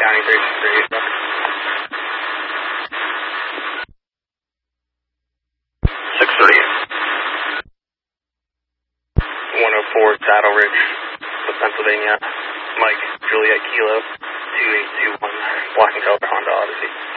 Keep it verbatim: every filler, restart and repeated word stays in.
County three six three. six thirty-eight. one oh four Saddle Ridge, Pennsylvania. Mike, Juliet Kilo, two eight two one, Black and Color Honda Odyssey.